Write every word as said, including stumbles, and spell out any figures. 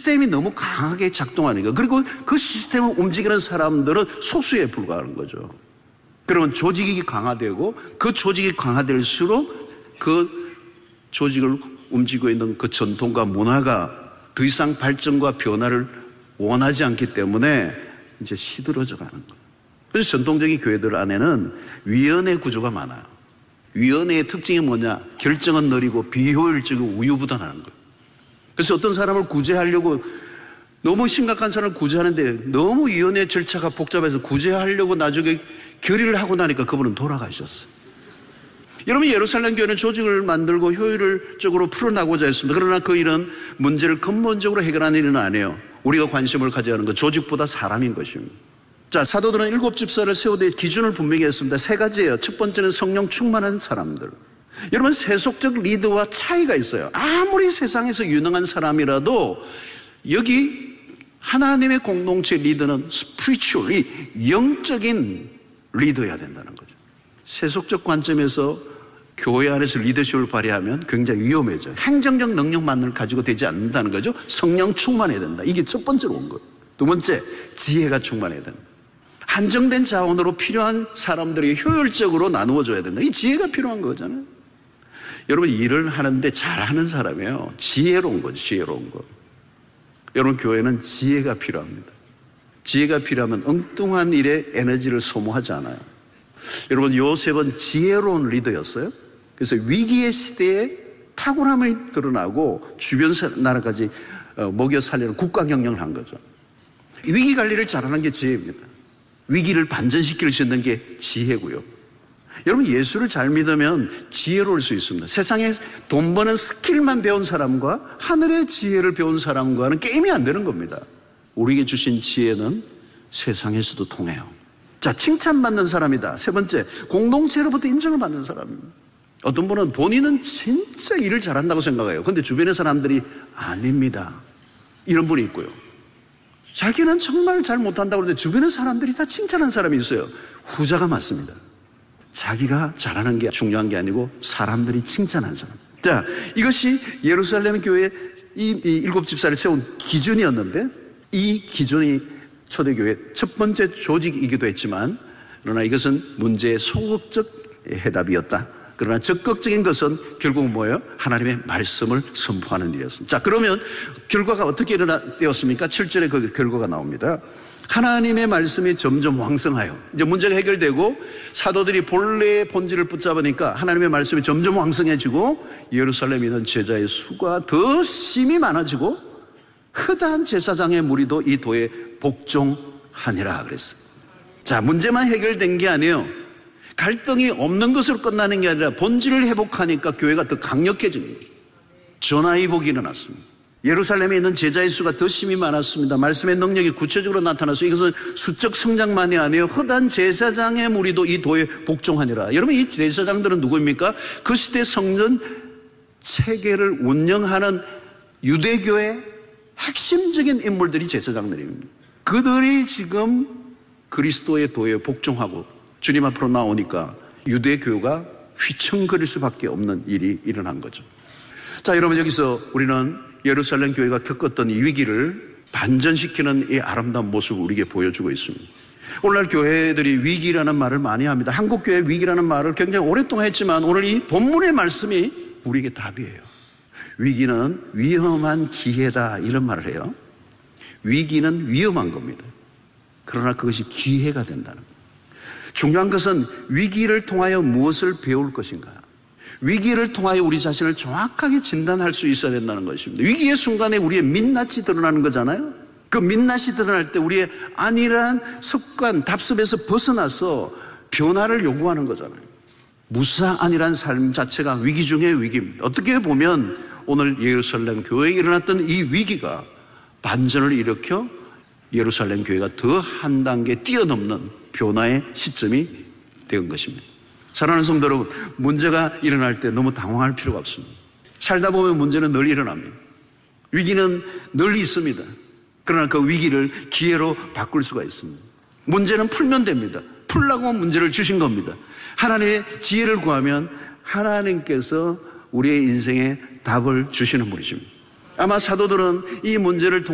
시스템이 너무 강하게 작동하니까. 그리고 그 시스템을 움직이는 사람들은 소수에 불과한 거죠. 그러면 조직이 강화되고 그 조직이 강화될수록 그 조직을 움직이고 있는 그 전통과 문화가 더 이상 발전과 변화를 원하지 않기 때문에 이제 시들어져 가는 거예요. 그래서 전통적인 교회들 안에는 위원회 구조가 많아요. 위원회의 특징이 뭐냐? 결정은 느리고 비효율적이고 우유부단하는 거예요. 그래서 어떤 사람을 구제하려고 너무 심각한 사람을 구제하는데 너무 위원회 절차가 복잡해서 구제하려고 나중에 결의를 하고 나니까 그분은 돌아가셨어요. 여러분, 예루살렘 교회는 조직을 만들고 효율적으로 풀어나가고자 했습니다. 그러나 그 일은 문제를 근본적으로 해결하는 일은 아니에요. 우리가 관심을 가져야 하는 건 조직보다 사람인 것입니다. 자, 사도들은 일곱 집사를 세우되 기준을 분명히 했습니다. 세 가지예요. 첫 번째는 성령 충만한 사람들. 여러분, 세속적 리더와 차이가 있어요. 아무리 세상에서 유능한 사람이라도 여기 하나님의 공동체 리더는 스피리추얼, 영적인 리더여야 된다는 거죠. 세속적 관점에서 교회 안에서 리더십을 발휘하면 굉장히 위험해져요. 행정적 능력만을 가지고 되지 않는다는 거죠. 성령 충만해야 된다. 이게 첫 번째로 온 거예요. 두 번째, 지혜가 충만해야 된다. 한정된 자원으로 필요한 사람들이 효율적으로 나누어줘야 된다. 이 지혜가 필요한 거잖아요. 여러분, 일을 하는데 잘하는 사람이에요. 지혜로운 거죠. 지혜로운 거. 여러분, 교회는 지혜가 필요합니다. 지혜가 필요하면 엉뚱한 일에 에너지를 소모하지 않아요. 여러분, 요셉은 지혜로운 리더였어요. 그래서 위기의 시대에 탁월함이 드러나고 주변 나라까지 먹여 살리는 국가 경영을 한 거죠. 위기 관리를 잘하는 게 지혜입니다. 위기를 반전시킬 수 있는 게 지혜고요. 여러분, 예수를 잘 믿으면 지혜로울 수 있습니다. 세상에 돈 버는 스킬만 배운 사람과 하늘의 지혜를 배운 사람과는 게임이 안 되는 겁니다. 우리에게 주신 지혜는 세상에서도 통해요. 자, 칭찬받는 사람이다. 세 번째, 공동체로부터 인정을 받는 사람입니다. 어떤 분은 본인은 진짜 일을 잘한다고 생각해요. 그런데 주변의 사람들이 아닙니다. 이런 분이 있고요. 자기는 정말 잘 못한다고 그러는데 주변의 사람들이 다 칭찬하는 사람이 있어요. 후자가 맞습니다. 자기가 잘하는 게 중요한 게 아니고 사람들이 칭찬하는 사람. 자, 이것이 예루살렘 교회의 이, 이 일곱 집사를 세운 기준이었는데, 이 기준이 초대교회의 첫 번째 조직이기도 했지만, 그러나 이것은 문제의 소극적 해답이었다. 그러나 적극적인 것은 결국은 뭐예요? 하나님의 말씀을 선포하는 일이었습니다. 자, 그러면 결과가 어떻게 일어났습니까? 칠 절에 그 결과가 나옵니다. 하나님의 말씀이 점점 왕성하여, 이제 문제가 해결되고 사도들이 본래의 본질을 붙잡으니까 하나님의 말씀이 점점 왕성해지고 예루살렘에 있는 제자의 수가 더 심히 많아지고 흔한 제사장의 무리도 이 도에 복종하니라 그랬어요. 자, 문제만 해결된 게 아니에요. 갈등이 없는 것으로 끝나는 게 아니라 본질을 회복하니까 교회가 더 강력해지는 거예요. 전화위복이 일어났습니다. 예루살렘에 있는 제자의 수가 더 심히 많았습니다. 말씀의 능력이 구체적으로 나타나서 이것은 수적 성장만이 아니에요. 허다한 제사장의 무리도 이 도에 복종하니라. 여러분, 이 제사장들은 누구입니까? 그 시대 성전 체계를 운영하는 유대교의 핵심적인 인물들이 제사장들입니다. 그들이 지금 그리스도의 도에 복종하고 주님 앞으로 나오니까 유대교가 휘청거릴 수밖에 없는 일이 일어난 거죠. 자, 여러분, 여기서 우리는 예루살렘 교회가 겪었던 이 위기를 반전시키는 이 아름다운 모습을 우리에게 보여주고 있습니다. 오늘날 교회들이 위기라는 말을 많이 합니다. 한국 교회 위기라는 말을 굉장히 오랫동안 했지만 오늘 이 본문의 말씀이 우리에게 답이에요. 위기는 위험한 기회다, 이런 말을 해요. 위기는 위험한 겁니다. 그러나 그것이 기회가 된다는 거예요. 중요한 것은 위기를 통하여 무엇을 배울 것인가, 위기를 통하여 우리 자신을 정확하게 진단할 수 있어야 된다는 것입니다. 위기의 순간에 우리의 민낯이 드러나는 거잖아요. 그 민낯이 드러날 때 우리의 안일한 습관, 답습에서 벗어나서 변화를 요구하는 거잖아요. 무사안일한 삶 자체가 위기 중의 위기입니다. 어떻게 보면 오늘 예루살렘 교회에 일어났던 이 위기가 반전을 일으켜 예루살렘 교회가 더 한 단계 뛰어넘는 변화의 시점이 된 것입니다. 사랑하는 성도 여러분, 문제가 일어날 때 너무 당황할 필요가 없습니다. 살다 보면 문제는 늘 일어납니다. 위기는 늘 있습니다. 그러나 그 위기를 기회로 바꿀 수가 있습니다. 문제는 풀면 됩니다. 풀라고 문제를 주신 겁니다. 하나님의 지혜를 구하면 하나님께서 우리의 인생에 답을 주시는 분이십니다. 아마 사도들은 이 문제를 통해